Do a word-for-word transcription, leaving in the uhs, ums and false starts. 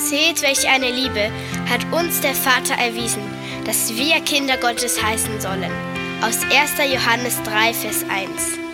Seht, welch eine Liebe hat uns der Vater erwiesen, dass wir Kinder Gottes heißen sollen. Aus erster Johannes drei, Vers eins.